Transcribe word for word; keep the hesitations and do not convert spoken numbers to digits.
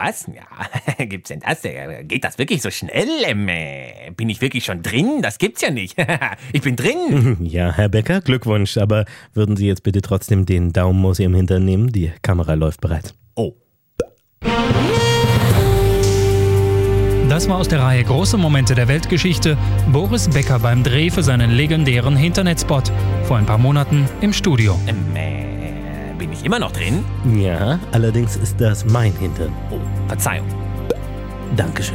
was? Ja, gibt's denn das? Äh, Geht das wirklich so schnell? Ähm, äh, bin ich wirklich schon drin? Das gibt's ja nicht. Ich bin drin. Ja, Herr Becker, Glückwunsch. Aber würden Sie jetzt bitte trotzdem den Daumen aus Ihrem Hintern nehmen? Die Kamera läuft bereits. Oh. Das war aus der Reihe Große Momente der Weltgeschichte. Boris Becker beim Dreh für seinen legendären Internetspot. Vor ein paar Monaten im Studio. Ähm, äh, bin ich immer noch drin? Ja, allerdings ist das mein Hintern. Oh, Verzeihung. Dankeschön.